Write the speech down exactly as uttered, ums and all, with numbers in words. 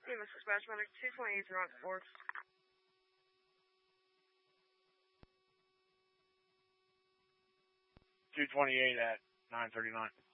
Hey, Missus Batchmatter, two twenty-eight is Rock four. two twenty-eight at nine thirty-nine.